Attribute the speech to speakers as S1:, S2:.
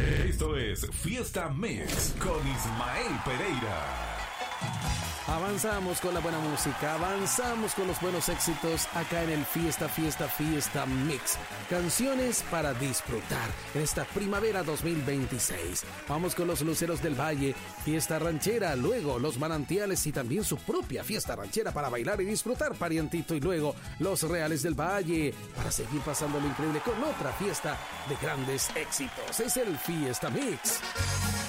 S1: Esto es Fiesta Mix con Ismael Pereira.
S2: Avanzamos con la buena música, avanzamos con los buenos éxitos acá en el Fiesta Mix. Canciones para disfrutar en esta primavera 2026. Vamos con los Luceros del Valle, fiesta ranchera, luego los Manantiales y también su propia fiesta ranchera para bailar y disfrutar, parientito, y luego los Reales del Valle para seguir pasando lo increíble con otra fiesta de grandes éxitos. Es el Fiesta Mix.